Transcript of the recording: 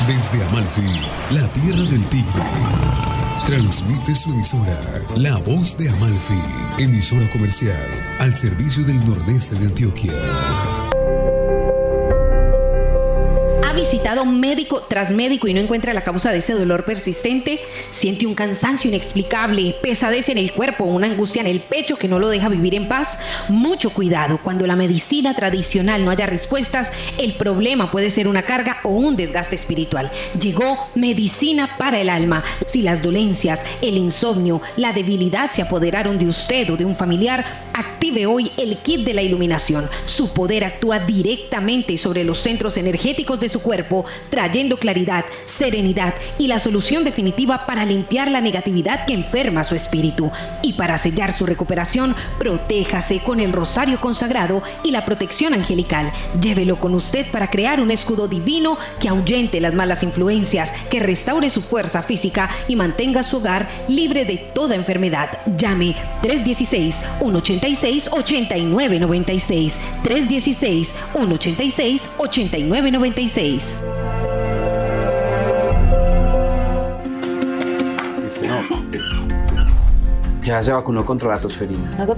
Desde Amalfi, la tierra del tigre, transmite su emisora, La Voz de Amalfi, emisora comercial al servicio del nordeste de Antioquia. ¿Ha visitado médico tras médico y no encuentra la causa de ese dolor persistente? ¿Siente un cansancio inexplicable, pesadez en el cuerpo, una angustia en el pecho que no lo deja vivir en paz? Mucho cuidado, cuando la medicina tradicional no haya respuestas, el problema puede ser una carga o un desgaste espiritual. Llegó medicina para el alma. Si las dolencias, el insomnio, la debilidad se apoderaron de usted o de un familiar, active hoy el kit de la iluminación. Su poder actúa directamente sobre los centros energéticos de su cuerpo, trayendo claridad, serenidad y la solución definitiva para limpiar la negatividad que enferma su espíritu. Y para sellar su recuperación, protéjase con el rosario consagrado y la protección angelical. Llévelo con usted para crear un escudo divino que ahuyente las malas influencias, que restaure su fuerza física y mantenga su hogar libre de toda enfermedad. Llame 316-186-8996. 316-186-8996. Ya se vacunó contra la tosferina.